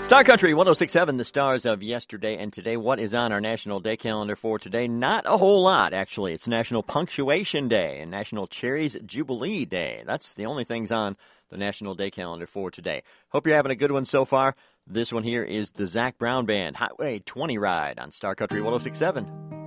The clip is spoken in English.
Star Country 106.7, the stars of yesterday and today. What is on our National Day calendar for today? Not a whole lot, actually. It's National Punctuation Day and National Cherries Jubilee Day. That's the only things on the National Day calendar for today. Hope you're having a good one so far. This one here is the Zac Brown Band, Highway 20 Ride on Star Country 106.7.